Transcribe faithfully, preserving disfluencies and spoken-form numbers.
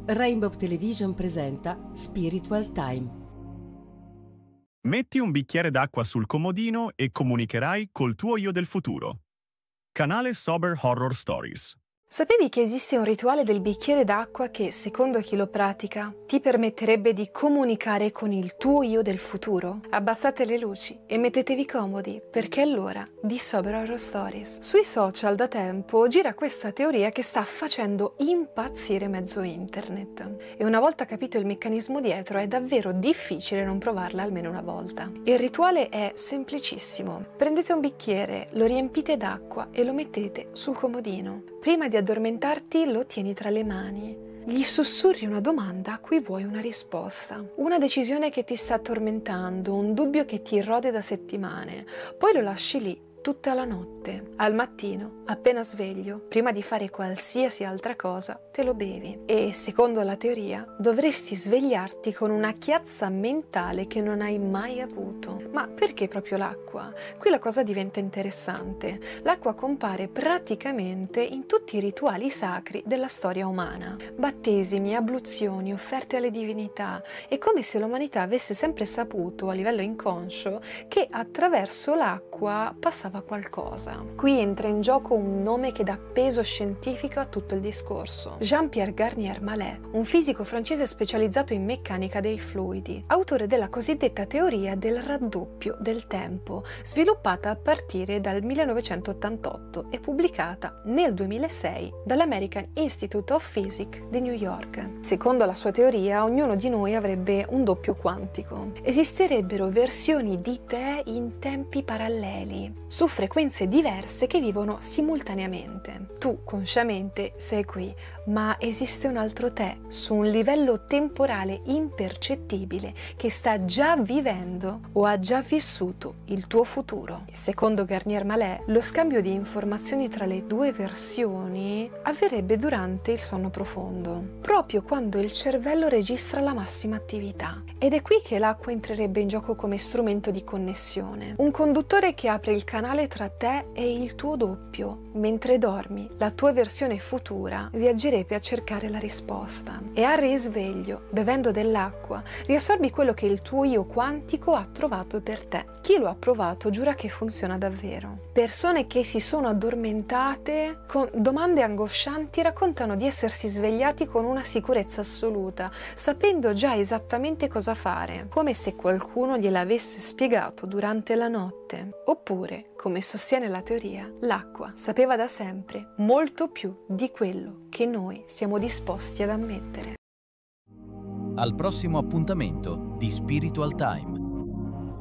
Rainbow Television presenta Spiritual Time. Metti un bicchiere d'acqua sul comodino e comunicherai col tuo io del futuro. Canale Sober Horror Stories. Sapevi che esiste un rituale del bicchiere d'acqua che, secondo chi lo pratica, ti permetterebbe di comunicare con il tuo io del futuro? Abbassate le luci e mettetevi comodi, perché è l'ora di Sober Horror Stories. Sui social da tempo gira questa teoria che sta facendo impazzire mezzo internet. E una volta capito il meccanismo dietro è davvero difficile non provarla almeno una volta. Il rituale è semplicissimo. Prendete un bicchiere, lo riempite d'acqua e lo mettete sul comodino. Prima di addormentarti lo tieni tra le mani. Gli sussurri una domanda a cui vuoi una risposta. Una decisione che ti sta tormentando, un dubbio che ti rode da settimane. Poi lo lasci lì tutta la notte. Al mattino, appena sveglio, prima di fare qualsiasi altra cosa, te lo bevi. E, secondo la teoria, dovresti svegliarti con una chiazza mentale che non hai mai avuto. Ma perché proprio l'acqua? Qui la cosa diventa interessante. L'acqua compare praticamente in tutti i rituali sacri della storia umana. Battesimi, abluzioni, offerte alle divinità. È come se l'umanità avesse sempre saputo, a livello inconscio, che attraverso l'acqua passava qualcosa. Qui entra in gioco un nome che dà peso scientifico a tutto il discorso. Jean-Pierre Garnier Mallet, un fisico francese specializzato in meccanica dei fluidi, autore della cosiddetta teoria del raddoppio del tempo, sviluppata a partire dal millenovecentottantotto e pubblicata nel duemilasei dall'American Institute of Physics di New York. Secondo la sua teoria, ognuno di noi avrebbe un doppio quantico. Esisterebbero versioni di te in tempi paralleli, su frequenze diverse che vivono simultaneamente. Tu, consciamente, sei qui, ma esiste un altro te, su un livello temporale impercettibile, che sta già vivendo o ha già vissuto il tuo futuro. Secondo Garnier Mallet, lo scambio di informazioni tra le due versioni avverrebbe durante il sonno profondo, proprio quando il cervello registra la massima attività. Ed è qui che l'acqua entrerebbe in gioco come strumento di connessione. Un conduttore che apre il canale tra te e il tuo doppio. Mentre dormi, la tua versione futura viaggerebbe a cercare la risposta. E al risveglio, bevendo dell'acqua, riassorbi quello che il tuo io quantico ha trovato per te. Chi lo ha provato giura che funziona davvero. Persone che si sono addormentate con domande angoscianti raccontano di essersi svegliati con una sicurezza assoluta, sapendo già esattamente cosa fare, come se qualcuno gliel'avesse spiegato durante la notte. Oppure, come sostiene la teoria, l'acqua sapeva da sempre molto più di quello che noi siamo disposti ad ammettere. Al prossimo appuntamento di Spiritual Time.